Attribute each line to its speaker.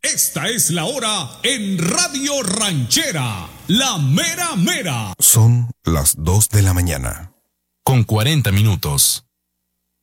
Speaker 1: Esta es la hora en Radio Ranchera, la mera mera.
Speaker 2: Son las 2 de la mañana.
Speaker 3: Con 40 minutos.